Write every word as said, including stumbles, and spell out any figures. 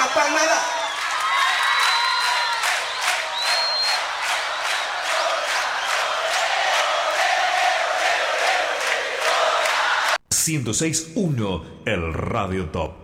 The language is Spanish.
apa nada. ciento seis punto uno, el Radio Top.